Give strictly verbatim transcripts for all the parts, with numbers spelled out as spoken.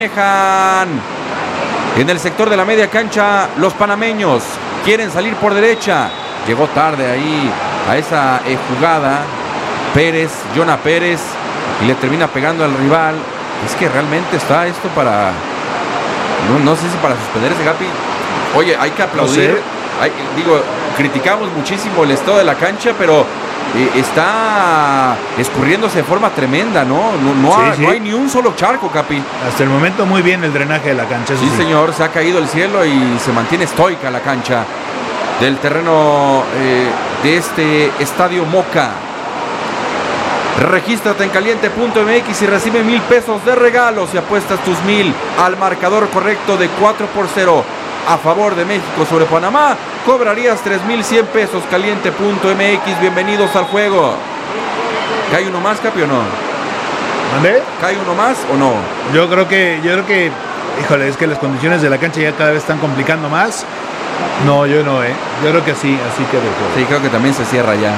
Dejan en el sector de la media cancha los panameños. Quieren salir por derecha. Llegó tarde ahí a esa eh, jugada Pérez, Jonah Pérez, y le termina pegando al rival. Es que realmente está esto para... No, no sé si para suspender ese Gapi. Oye, hay que aplaudir. No sé. hay, digo, criticamos muchísimo el estado de la cancha, pero eh, está escurriéndose de forma tremenda, ¿no? No, no, sí, ha, sí. no hay ni un solo charco, Capi. Hasta el momento muy bien el drenaje de la cancha. Sí, sí, señor, se ha caído el cielo y se mantiene estoica la cancha del terreno eh, de este Estadio Moca. Regístrate en caliente punto m x y recibe mil pesos de regalos y apuestas tus mil al marcador correcto de cuatro por cero a favor de México sobre Panamá. Cobrarías tres mil cien pesos. Caliente punto m x, bienvenidos al juego. ¿Cae uno más, Capi, o no? ¿Dónde? ¿Cae uno más o no? Yo creo que, yo creo que, híjole, es que las condiciones de la cancha ya cada vez están complicando más. No, yo no, eh. Yo creo que sí, así que de juego. Sí, creo que también se cierra ya.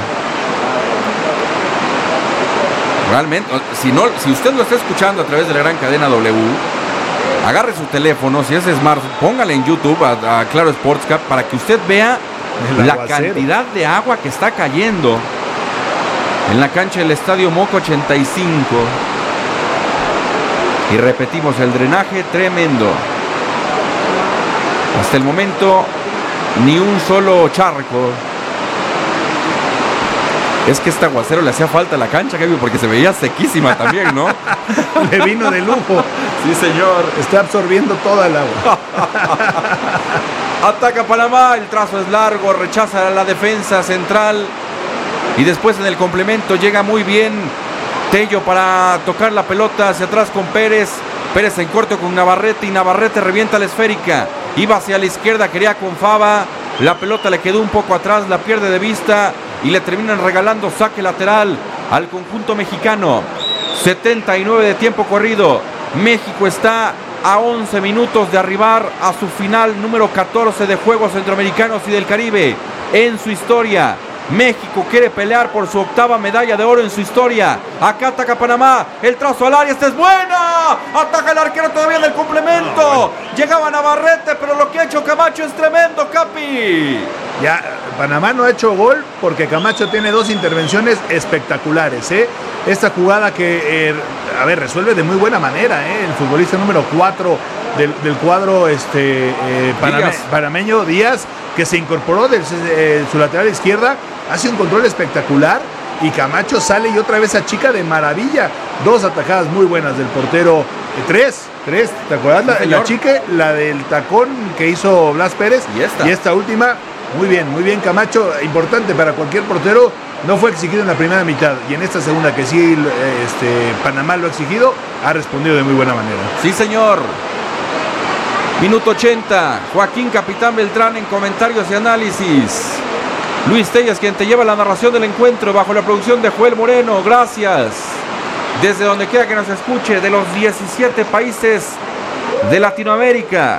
Realmente, si, no, si usted lo está escuchando a través de la gran cadena W, agarre su teléfono, si es Smart, póngale en YouTube a, a Claro Sports Cap para que usted vea la cantidad de agua que está cayendo en la cancha del Estadio Moca ochenta y cinco. Y repetimos, el drenaje tremendo. Hasta el momento, ni un solo charco. Es que este aguacero le hacía falta a la cancha, Gaby, porque se veía sequísima también, ¿no? Le vino de lujo. Sí, señor. Está absorbiendo toda el agua. Ataca Panamá, el trazo es largo, rechaza la defensa central. Y después en el complemento llega muy bien Tello para tocar la pelota hacia atrás con Pérez. Pérez en corto con Navarrete y Navarrete revienta la esférica. Iba hacia la izquierda, quería con Fava. La pelota le quedó un poco atrás, la pierde de vista. Y le terminan regalando saque lateral al conjunto mexicano. setenta y nueve de tiempo corrido. México está a once minutos de arribar a su final número catorce de Juegos Centroamericanos y del Caribe en su historia. México quiere pelear por su octava medalla de oro en su historia. Acá ataca Panamá, el trazo al área, esta es buena. Ataca el arquero todavía en el complemento. Llegaba Navarrete, pero lo que ha hecho Camacho es tremendo, Capi. Ya, Panamá no ha hecho gol porque Camacho tiene dos intervenciones espectaculares, ¿eh? Esta jugada que, eh, a ver, resuelve de muy buena manera, ¿eh? El futbolista número cuatro del, del cuadro este, eh, paname, Díaz. panameño, Díaz, que se incorporó de eh, su lateral izquierda, hace un control espectacular y Camacho sale y otra vez achica de maravilla. Dos atajadas muy buenas del portero, eh, tres, tres, ¿te acuerdas? La, la chique, la del tacón que hizo Blas Pérez y esta, y esta última. Muy bien, muy bien Camacho, importante para cualquier portero, no fue exigido en la primera mitad y en esta segunda que sí este, Panamá lo ha exigido, ha respondido de muy buena manera. Sí, señor. Minuto ochenta, Joaquín Capitán Beltrán en comentarios y análisis. Luis Tellas quien te lleva la narración del encuentro bajo la producción de Joel Moreno, gracias. Desde donde quiera que nos escuche, de los diecisiete países de Latinoamérica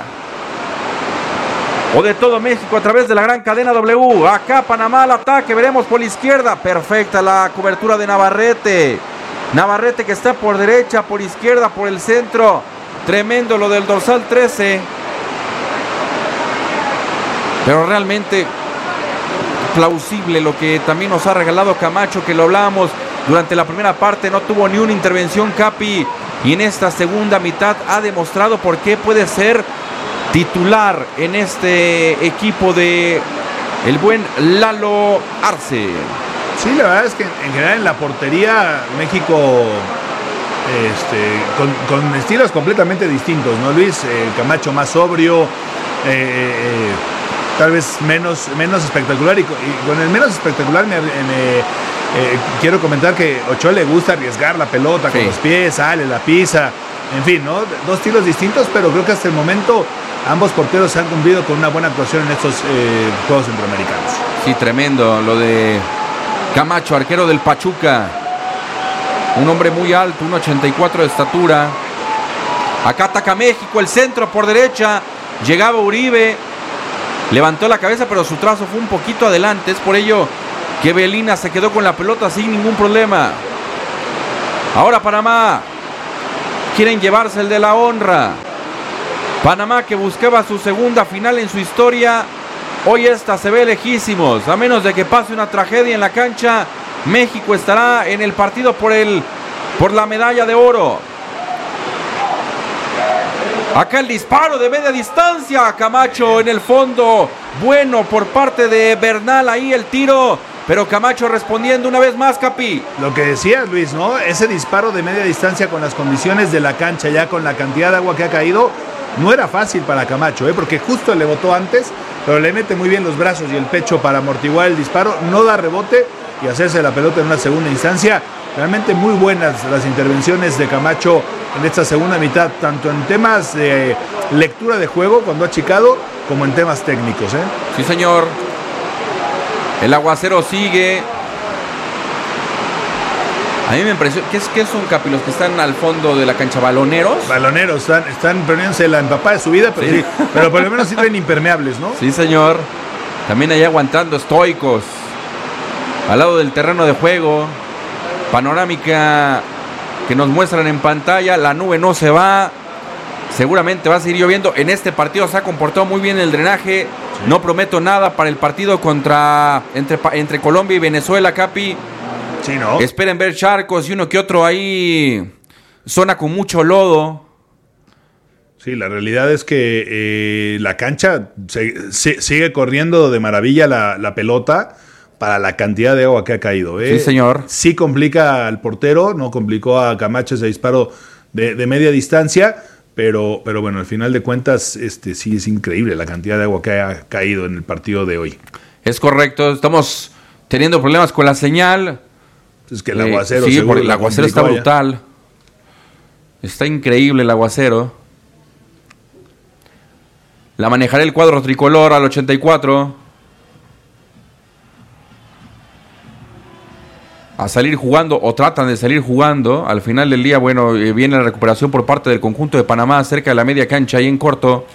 o de todo México a través de la gran cadena W. Acá Panamá al ataque, veremos por la izquierda. Perfecta la cobertura de Navarrete. Navarrete que está por derecha, por izquierda, por el centro. Tremendo lo del dorsal trece. Pero realmente plausible lo que también nos ha regalado Camacho, que lo hablamos durante la primera parte. No tuvo ni una intervención, Capi. Y en esta segunda mitad ha demostrado por qué puede ser titular en este equipo de el buen Lalo Arce. Sí, la verdad es que en general en la portería México este, con, con estilos completamente distintos, ¿no, Luis? Eh, Camacho más sobrio, eh, eh, tal vez menos, menos espectacular y con, y con el menos espectacular me, me, eh, quiero comentar que Ochoa le gusta arriesgar la pelota con sí. los pies, sale, la pisa, en fin, ¿no? Dos estilos distintos, pero creo que hasta el momento ambos porteros se han cumplido con una buena actuación en estos eh, Juegos Centroamericanos. Sí, tremendo lo de Camacho, arquero del Pachuca. Un hombre muy alto, uno ochenta y cuatro de estatura. Acá ataca México, el centro por derecha. Llegaba Uribe, levantó la cabeza, pero su trazo fue un poquito adelante. Es por ello que Belina se quedó con la pelota sin ningún problema. Ahora Panamá. quieren llevarse el de la honra. Panamá, que buscaba su segunda final en su historia, hoy esta se ve lejísimos. A menos de que pase una tragedia en la cancha, México estará en el partido por, el, por la medalla de oro. Acá el disparo de media distancia, Camacho en el fondo, bueno por parte de Bernal, ahí el tiro, pero Camacho respondiendo una vez más, Capi. Lo que decía Luis, ¿no? Ese disparo de media distancia con las condiciones de la cancha, ya con la cantidad de agua que ha caído, no era fácil para Camacho, ¿eh? Porque justo le botó antes, pero le mete muy bien los brazos y el pecho para amortiguar el disparo, no da rebote y hacerse la pelota en una segunda instancia. Realmente muy buenas las intervenciones de Camacho en esta segunda mitad, tanto en temas de lectura de juego cuando ha achicado, como en temas técnicos, ¿eh? Sí, señor. El aguacero sigue. A mí me impresiona. ¿Qué, es, ¿Qué son, Capi, los que están al fondo de la cancha? ¿Baloneros? Baloneros, están, están poniéndose la empapada de su vida, pero, sí. Sí, pero por lo menos sirven impermeables, ¿no? Sí, señor. También ahí aguantando, estoicos. Al lado del terreno de juego. Panorámica que nos muestran en pantalla. La nube no se va. Seguramente va a seguir lloviendo. En este partido se ha comportado muy bien el drenaje. Sí. No prometo nada para el partido contra entre, entre Colombia y Venezuela, Capi. Sí, ¿no? Esperen ver charcos y uno que otro ahí. Zona con mucho lodo. Sí, la realidad es que eh, la cancha se, se, sigue corriendo de maravilla la, la pelota para la cantidad de agua que ha caído, ¿eh? Sí, señor. Sí complica al portero, no complicó a Camacho ese disparo de, de media distancia, pero, pero bueno, al final de cuentas este, sí es increíble la cantidad de agua que ha caído en el partido de hoy. Es correcto, estamos teniendo problemas con la señal. Es que el aguacero, eh, sí, porque el aguacero está brutal. Ya. Está increíble el aguacero. La manejará el cuadro tricolor al ochenta y cuatro. A salir jugando, o tratan de salir jugando. Al final del día, bueno, eh, viene la recuperación por parte del conjunto de Panamá cerca de la media cancha, ahí en corto.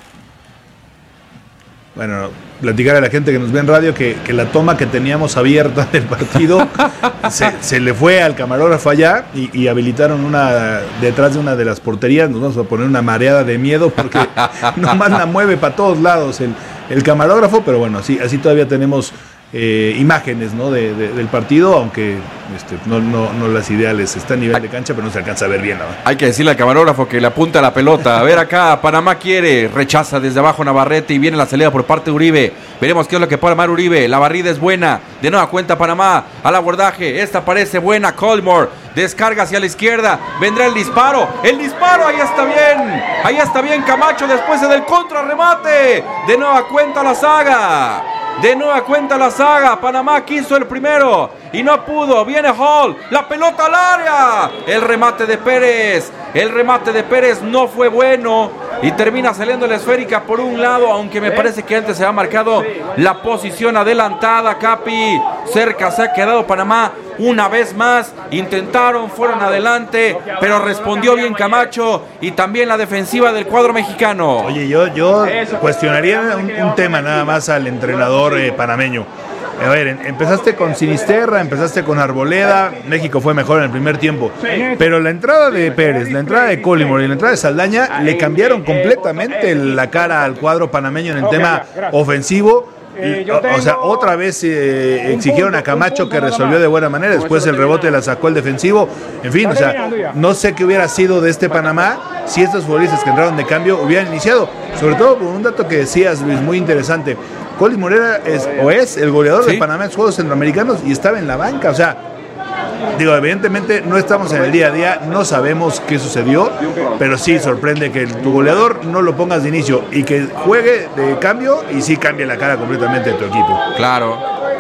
Bueno, platicar a la gente que nos ve en radio que, que la toma que teníamos abierta del partido se, se le fue al camarógrafo allá y, y habilitaron una detrás de una de las porterías. Nos vamos a poner una mareada de miedo porque nomás la mueve para todos lados el, el camarógrafo, pero bueno, así, así todavía tenemos eh, imágenes, ¿no? de, de, del partido, aunque este, no, no, no las ideales. Está a nivel de cancha, pero no se alcanza a ver bien, ¿no? Hay que decirle al camarógrafo que le apunta a la pelota. A ver acá, Panamá quiere, rechaza desde abajo Navarrete y viene la salida por parte de Uribe. Veremos qué es lo que puede armar Uribe. La barrida es buena. De nueva cuenta Panamá al abordaje. Esta parece buena. Colmore descarga hacia la izquierda. Vendrá el disparo. El disparo, ahí está bien. Ahí está bien Camacho después del contrarremate. De nueva cuenta la saga. De nueva cuenta la saga. Panamá quiso el primero y no pudo. Viene Hall. La pelota al área. El remate de Pérez. El remate de Pérez no fue bueno. Y termina saliendo la esférica por un lado. Aunque me parece que antes se ha marcado la posición adelantada. Capi. Cerca se ha quedado Panamá. Una vez más. Intentaron. Fueron adelante. Pero respondió bien Camacho. Y también la defensiva del cuadro mexicano. Oye, yo, yo cuestionaría un, un tema nada más al entrenador eh, panameño. A ver, empezaste con Sinisterra, empezaste con Arboleda, México fue mejor en el primer tiempo, pero la entrada de Pérez, la entrada de Collymore y la entrada de Saldaña le cambiaron completamente la cara al cuadro panameño en el tema ofensivo. Y, o, o sea, otra vez eh, exigieron a Camacho que resolvió de buena manera, después el rebote la sacó el defensivo, en fin, o sea, no sé qué hubiera sido de este Panamá si estos futbolistas que entraron de cambio hubieran iniciado, sobre todo por un dato que decías, Luis, muy interesante. Coli Morera es o es el goleador ¿Sí? de Panamá en Juegos Centroamericanos y estaba en la banca, o sea, digo, evidentemente no estamos en el día a día, no sabemos qué sucedió, pero sí sorprende que tu goleador no lo pongas de inicio y que juegue de cambio y sí cambie la cara completamente de tu equipo. Claro.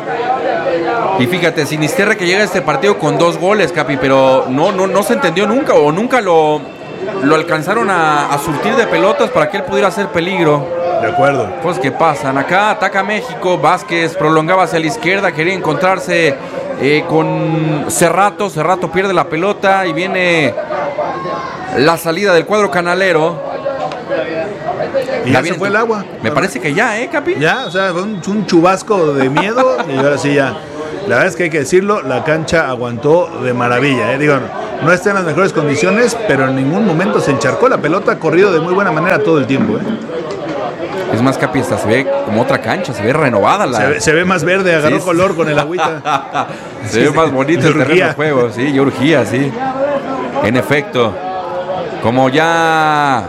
Y fíjate, Sinisterra que llega a este partido con dos goles, Capi, pero no, no, no se entendió nunca o nunca lo, lo alcanzaron a, a surtir de pelotas para que él pudiera hacer peligro. De acuerdo. Pues que pasan. Acá ataca México. Vázquez prolongaba hacia la izquierda. Quería encontrarse eh, con Cerrato. Cerrato pierde la pelota y viene la salida del cuadro canalero. Y ya se fue el agua. Me parece que ya, ¿eh, Capi? Ya, o sea, fue un, un chubasco de miedo y ahora sí ya. La verdad es que hay que decirlo, la cancha aguantó de maravilla, ¿eh? Digo, no está en las mejores condiciones, pero en ningún momento se encharcó. La pelota ha corrido de muy buena manera todo el tiempo, ¿eh? Es más, Capi, hasta se ve como otra cancha, se ve renovada. La... Se, ve, se ve más verde, agarró sí, color con el agüita. Se sí, ve más bonito el terreno de juego, sí, ya urgía, sí. En efecto, como ya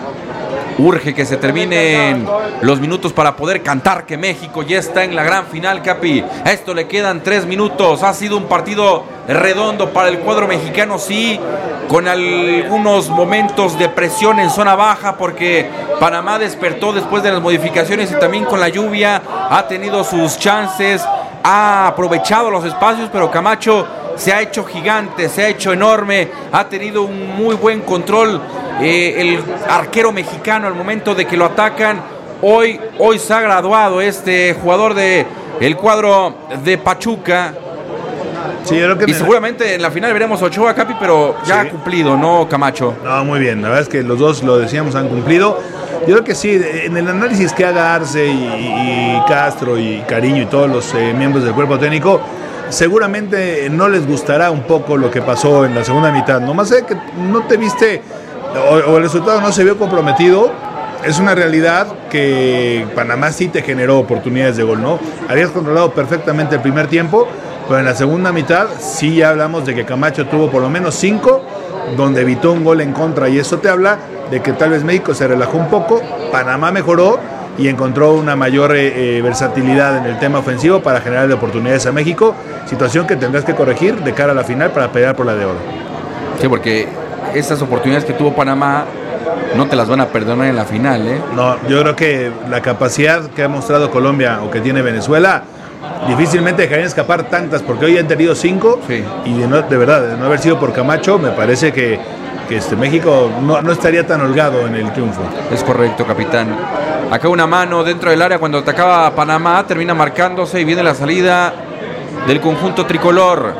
urge que se terminen los minutos para poder cantar que México ya está en la gran final, Capi. A esto le quedan tres minutos. Ha sido un partido redondo para el cuadro mexicano, sí, con algunos momentos de presión en zona baja, porque Panamá despertó después de las modificaciones y también con la lluvia ha tenido sus chances, ha aprovechado los espacios, pero Camacho se ha hecho gigante, se ha hecho enorme, ha tenido un muy buen control. Eh, el arquero mexicano al momento de que lo atacan, hoy, hoy se ha graduado este jugador de el cuadro de Pachuca. Sí, yo creo que y seguramente en la final veremos Ochoa, Capi, pero ya sí ha cumplido, ¿no, Camacho? No, muy bien, la verdad es que los dos, lo decíamos, han cumplido. Yo creo que sí, en el análisis que haga Arce y, y Castro y Cariño y todos los eh, miembros del cuerpo técnico, seguramente no les gustará un poco lo que pasó en la segunda mitad. Nomás sé que no te viste, o, o el resultado no se vio comprometido. Es una realidad que Panamá sí te generó oportunidades de gol, ¿no? Habías controlado perfectamente el primer tiempo, pero en la segunda mitad sí ya hablamos de que Camacho tuvo por lo menos cinco, donde evitó un gol en contra, y eso te habla de que tal vez México se relajó un poco, Panamá mejoró y encontró una mayor eh, eh, versatilidad en el tema ofensivo para generar oportunidades a México, situación que tendrás que corregir de cara a la final para pelear por la de oro. Sí, porque esas oportunidades que tuvo Panamá no te las van a perdonar en la final, ¿eh? No, yo creo que la capacidad que ha mostrado Colombia o que tiene Venezuela, difícilmente dejarían escapar tantas, porque hoy han tenido cinco, sí. Y de, no, de verdad, de no haber sido por Camacho, me parece que, que este México no, no estaría tan holgado en el triunfo. Es correcto, capitán. Acá una mano dentro del área cuando atacaba Panamá, termina marcándose y viene la salida del conjunto tricolor.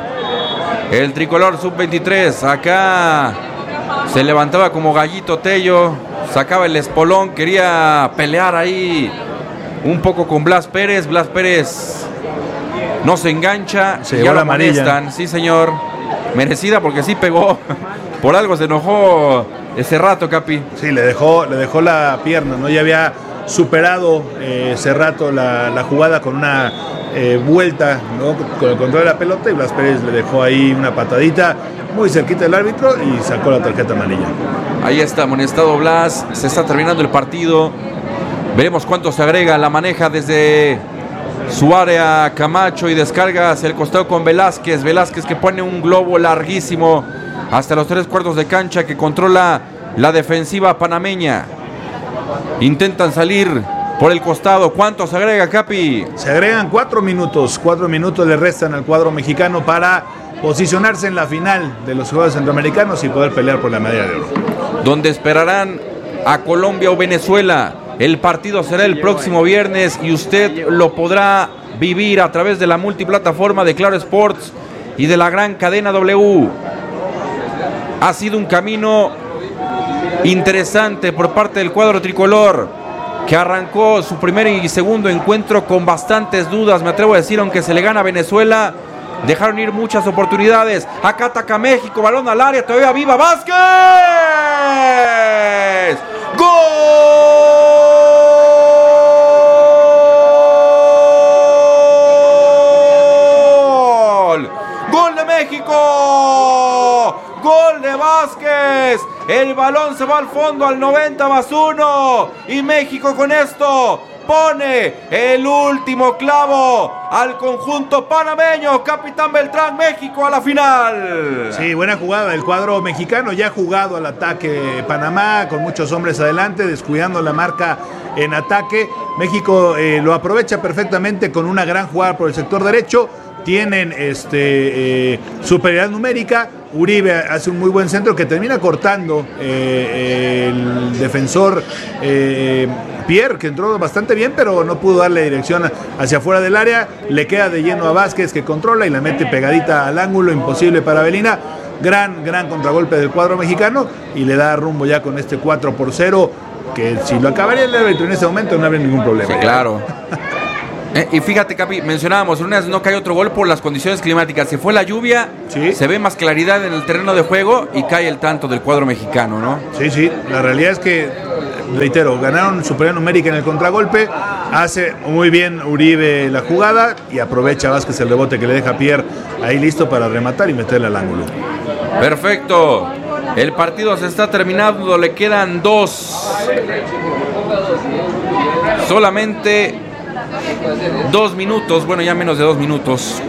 El tricolor sub veintitrés, acá se levantaba como gallito Tello, sacaba el espolón, quería pelear ahí un poco con Blas Pérez. Blas Pérez no se engancha, se y ya lo amonestan. Sí, señor, merecida porque sí pegó. Por algo se enojó ese rato, Capi. Sí, le dejó, le dejó la pierna, ¿no? Ya había superado eh, ese rato la, la jugada con una eh, vuelta, ¿no? Con el control de la pelota, y Blas Pérez le dejó ahí una patadita muy cerquita del árbitro y sacó la tarjeta amarilla. Ahí está amonestado Blas, se está terminando el partido. Veremos cuánto se agrega, la maneja desde su área Camacho y descarga hacia el costado con Velázquez. Velázquez que pone un globo larguísimo hasta los tres cuartos de cancha, que controla la defensiva panameña. Intentan salir por el costado. ¿Cuánto se agrega, Capi? Se agregan cuatro minutos. Cuatro minutos le restan al cuadro mexicano para posicionarse en la final de los Juegos Centroamericanos y poder pelear por la medalla de oro. Donde esperarán a Colombia o Venezuela. El partido será el próximo viernes y usted lo podrá vivir a través de la multiplataforma de Claro Sports y de la gran cadena W. Ha sido un camino interesante por parte del cuadro tricolor, que arrancó su primer y segundo encuentro con bastantes dudas, me atrevo a decir, aunque se le gana a Venezuela, dejaron ir muchas oportunidades. Acá ataca México, balón al área, todavía viva Vázquez. ¡Gol! ¡Gol de México! ¡Gol de Vázquez! El balón se va al fondo al noventa más uno. Y México con esto pone el último clavo al conjunto panameño. Capitán Beltrán, México a la final. Sí, buena jugada. El cuadro mexicano ya ha jugado al ataque Panamá con muchos hombres adelante, descuidando la marca en ataque. México eh, lo aprovecha perfectamente con una gran jugada por el sector derecho. Tienen este, eh, superioridad numérica. Uribe hace un muy buen centro que termina cortando eh, el defensor eh, Pierre, que entró bastante bien, pero no pudo darle dirección hacia afuera del área. Le queda de lleno a Vázquez, que controla y la mete pegadita al ángulo, imposible para Belina. Gran, gran contragolpe del cuadro mexicano y le da rumbo ya con este cuatro por cero, que si lo acabaría el árbitro en ese momento no habría ningún problema. Sí, claro. Eh, y fíjate, Capi, mencionábamos, en unas no cae otro gol por las condiciones climáticas. Se fue la lluvia, sí. Se ve más claridad en el terreno de juego y cae el tanto del cuadro mexicano, ¿no? Sí, sí, la realidad es que, reitero, ganaron superioridad numérica en el contragolpe, hace muy bien Uribe la jugada y aprovecha Vázquez el rebote que le deja a Pierre ahí listo para rematar y meterle al ángulo. Perfecto. El partido se está terminando, le quedan dos. Solamente dos minutos, bueno, ya menos de dos minutos.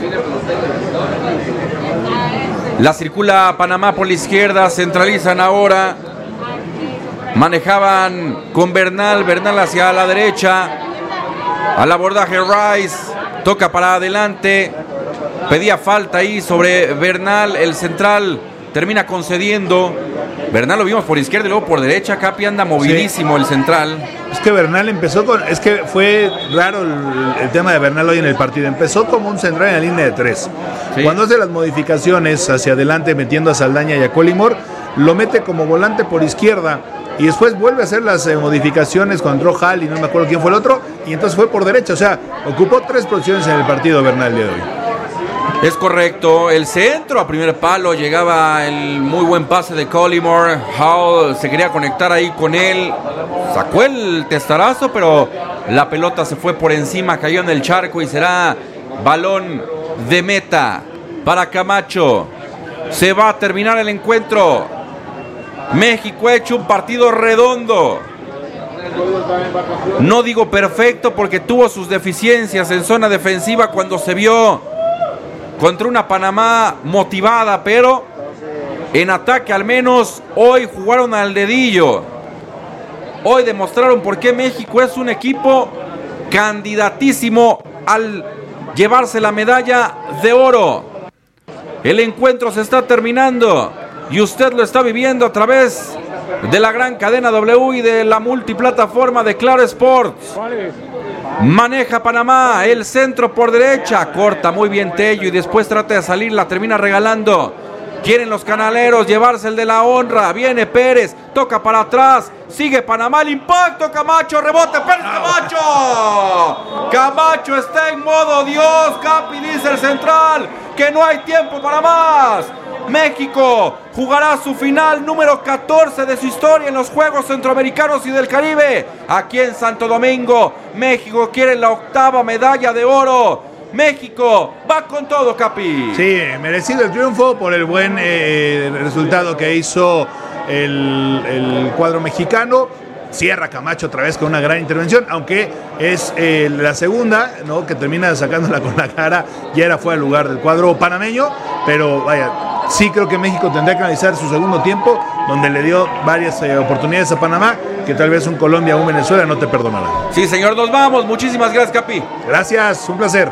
La circula Panamá por la izquierda, centralizan ahora. Manejaban con Bernal, Bernal hacia la derecha. Al abordaje Rice, toca para adelante. Pedía falta ahí sobre Bernal, el central termina concediendo. Bernal lo vimos por izquierda y luego por derecha. Capi anda movidísimo, sí. El central. Es que Bernal empezó con... Es que fue raro el, el tema de Bernal hoy en el partido. Empezó como un central en la línea de tres. Sí. Cuando hace las modificaciones hacia adelante metiendo a Saldaña y a Collymore, lo mete como volante por izquierda. Y después vuelve a hacer las eh, modificaciones con entró Hall y no me acuerdo quién fue el otro. Y entonces fue por derecha. O sea, ocupó tres posiciones en el partido Bernal el día de hoy. Es correcto, el centro a primer palo, llegaba el muy buen pase de Collymore. Hall se quería conectar ahí con él, sacó el testarazo, pero la pelota se fue por encima, cayó en el charco y será balón de meta para Camacho. Se va a terminar el encuentro. México ha hecho un partido redondo. No digo perfecto porque tuvo sus deficiencias en zona defensiva cuando se vio contra una Panamá motivada, pero en ataque al menos hoy jugaron al dedillo. Hoy demostraron por qué México es un equipo candidatísimo al llevarse la medalla de oro. El encuentro se está terminando y usted lo está viviendo a través de la gran cadena W y de la multiplataforma de Claro Sports. Maneja Panamá, el centro por derecha, corta muy bien Tello y después trata de salir, la termina regalando. Quieren los canaleros llevarse el de la honra, viene Pérez, toca para atrás, sigue Panamá, el impacto, Camacho, rebote, Pérez, Camacho. Camacho está en modo Dios, Capi, dice el central, que no hay tiempo para más. México jugará su final número catorce de su historia en los Juegos Centroamericanos y del Caribe. Aquí en Santo Domingo, México quiere la octava medalla de oro. México va con todo, Capi. Sí, merecido el triunfo por el buen eh, resultado que hizo el, el cuadro mexicano. Cierra Camacho otra vez con una gran intervención, aunque es eh, la segunda, ¿no?, que termina sacándola con la cara. Ya era fuera del lugar del cuadro panameño, pero vaya, sí creo que México tendría que analizar su segundo tiempo, donde le dio varias eh, oportunidades a Panamá, que tal vez un Colombia o un Venezuela no te perdonará. Sí, señor, nos vamos. Muchísimas gracias, Capi. Gracias, un placer.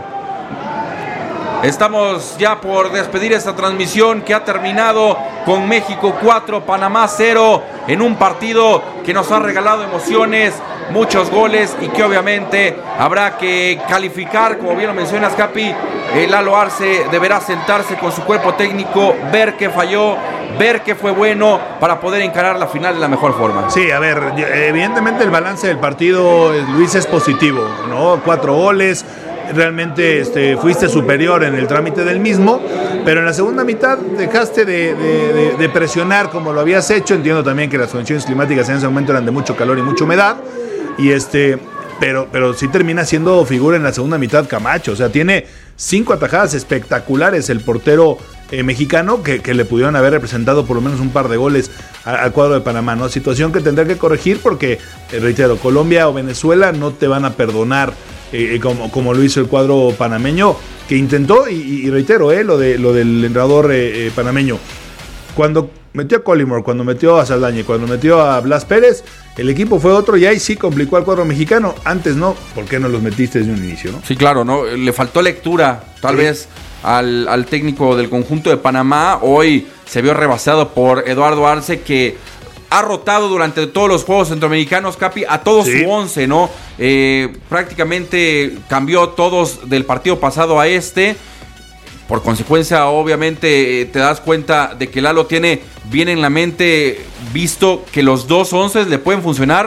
Estamos ya por despedir esta transmisión que ha terminado con México cuatro, Panamá cero, en un partido que nos ha regalado emociones, muchos goles y que obviamente habrá que calificar, como bien lo mencionas, Capi. El Lalo Arce deberá sentarse con su cuerpo técnico, ver qué falló, ver qué fue bueno para poder encarar la final de la mejor forma. Sí, a ver, evidentemente el balance del partido, Luis, es positivo, ¿no? Cuatro goles. Realmente este, fuiste superior en el trámite del mismo, pero en la segunda mitad dejaste de, de, de, de presionar como lo habías hecho. Entiendo también que las condiciones climáticas en ese momento eran de mucho calor y mucha humedad, y este, pero, pero sí termina siendo figura en la segunda mitad Camacho. O sea, tiene cinco atajadas espectaculares el portero eh, mexicano que, que le pudieron haber representado por lo menos un par de goles al cuadro de Panamá, ¿no? Situación que tendrá que corregir porque, eh, reitero, Colombia o Venezuela no te van a perdonar Eh, como, como lo hizo el cuadro panameño, que intentó, y, y reitero, eh, lo, de, lo del entrenador eh, eh, panameño, cuando metió a Collymore, cuando metió a Saldaña, cuando metió a Blas Pérez, el equipo fue otro y ahí sí complicó al cuadro mexicano. Antes no, ¿por qué no los metiste desde un inicio, no? Sí, claro, no, le faltó lectura, tal sí. vez al, al técnico del conjunto de Panamá. Hoy se vio rebasado por Eduardo Arce, que ha rotado durante todos los Juegos Centroamericanos, Capi, a todos sí. su once, ¿no? Eh, prácticamente cambió todos del partido pasado a este. Por consecuencia, obviamente, eh, te das cuenta de que Lalo tiene bien en la mente, visto que los dos once le pueden funcionar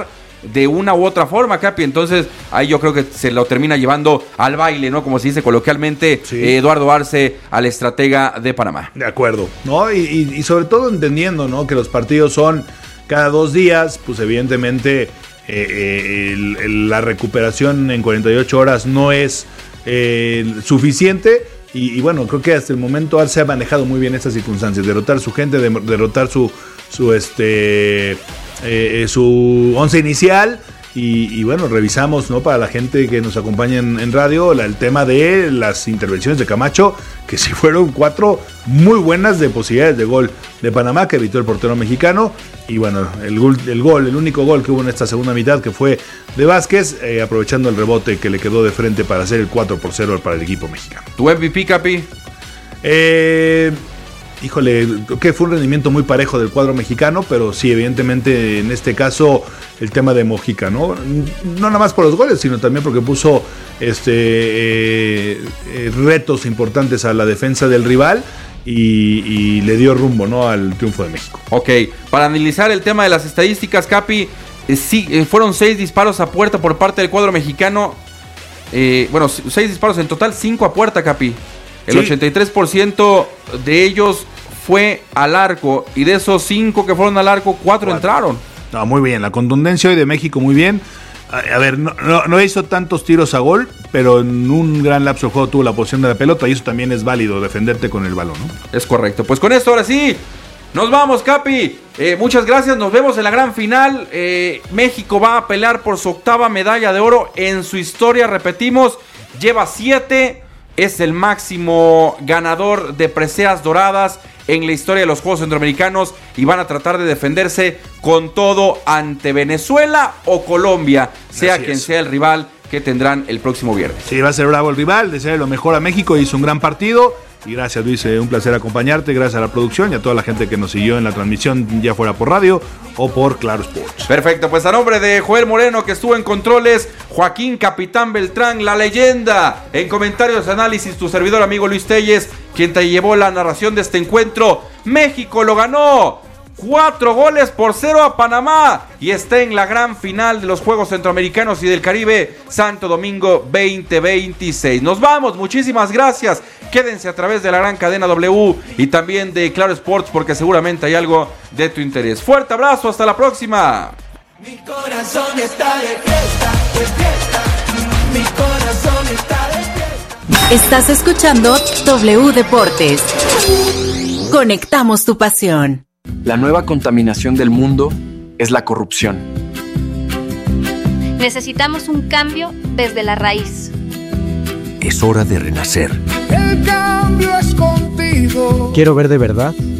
de una u otra forma, Capi. Entonces, ahí yo creo que se lo termina llevando al baile, ¿no? Como se dice coloquialmente, sí. eh, Eduardo Arce, al estratega de Panamá. De acuerdo, ¿no? Y, y, y sobre todo entendiendo, ¿no? Que los partidos son cada dos días, pues evidentemente eh, eh, el, el, la recuperación en cuarenta y ocho horas no es eh, suficiente. Y, y bueno, creo que hasta el momento Arce ha manejado muy bien estas circunstancias, derrotar su gente, de, derrotar su, su este... Eh, su once inicial y, y bueno, revisamos, ¿no? Para la gente que nos acompaña en, en radio, la, el tema de las intervenciones de Camacho, que sí fueron cuatro muy buenas de posibilidades de gol de Panamá, que evitó el portero mexicano. Y bueno, el gol, el gol, el único gol que hubo en esta segunda mitad, que fue de Vázquez, eh, aprovechando el rebote que le quedó de frente para hacer el cuatro por cero para el equipo mexicano. ¿Tu M V P, Capi? Eh... Híjole, que fue un rendimiento muy parejo del cuadro mexicano, pero sí, evidentemente en este caso el tema de Mojica, ¿no? No nada más por los goles, sino también porque puso este eh, eh, retos importantes a la defensa del rival y, y le dio rumbo, ¿no? Al triunfo de México. Ok, para analizar el tema de las estadísticas, Capi, eh, sí, eh, fueron seis disparos a puerta por parte del cuadro mexicano. Eh, bueno, seis disparos en total, cinco a puerta, Capi. El sí. ochenta y tres por ciento de ellos fue al arco, y de esos cinco que fueron al arco, cuatro, cuatro. entraron. No, muy bien, la contundencia hoy de México muy bien. A, a ver, no, no, no hizo tantos tiros a gol, pero en un gran lapso de juego tuvo la posición de la pelota, y eso también es válido, defenderte con el balón, ¿no? Es correcto. Pues con esto ahora sí, nos vamos, Capi. Eh, muchas gracias, nos vemos en la gran final. Eh, México va a pelear por su octava medalla de oro en su historia, repetimos, lleva siete. Es el máximo ganador de preseas doradas en la historia de los Juegos Centroamericanos y van a tratar de defenderse con todo ante Venezuela o Colombia, sea Así quien es. sea el rival que tendrán el próximo viernes. Sí, va a ser bravo el rival, desearle lo mejor a México, hizo un gran partido. Y gracias, Luis, un placer acompañarte, gracias a la producción y a toda la gente que nos siguió en la transmisión, ya fuera por radio o por Claro Sports. Perfecto, pues a nombre de Joel Moreno, que estuvo en controles, Joaquín Capitán Beltrán, la leyenda, en comentarios, análisis, tu servidor amigo Luis Telles, quien te llevó la narración de este encuentro. México lo ganó cuatro goles por cero a Panamá y está en la gran final de los Juegos Centroamericanos y del Caribe Santo Domingo veinte veintiséis. Nos vamos, muchísimas gracias. Quédense a través de la gran cadena W y también de Claro Sports, porque seguramente hay algo de tu interés. Fuerte abrazo, hasta la próxima. Mi corazón está de fiesta, de fiesta. Mi corazón está de fiesta. Estás escuchando W Deportes. Conectamos tu pasión. La nueva contaminación del mundo es la corrupción. Necesitamos un cambio desde la raíz. Es hora de renacer. El cambio es contigo. Quiero ver de verdad